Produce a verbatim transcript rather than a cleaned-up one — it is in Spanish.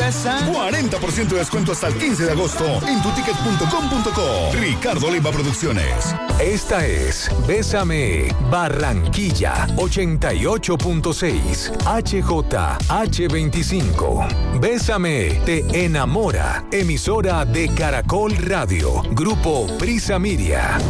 Bésame. cuarenta por ciento de descuento hasta el quince de agosto en tuticket punto com punto co. Ricardo Leiva Producciones. Esta es Bésame Barranquilla ochenta y ocho punto seis H J H veinticinco. Bésame te enamora. Emisora de Caracol Radio. Grupo Prisa Media.